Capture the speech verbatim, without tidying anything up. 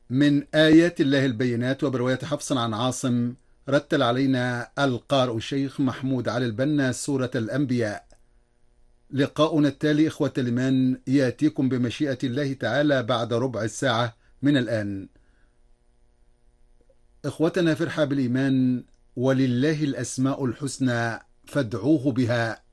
من آيات الله البينات وبرواية حفص عن عاصم رتل علينا القارئ الشيخ محمود علي البنا سورة الأنبياء. لقاؤنا التالي إخوة الإيمان يأتيكم بمشيئة الله تعالى بعد ربع الساعة من الآن. إخوتنا في رحاب الإيمان، ولله الأسماء الحسنى فادعوه بها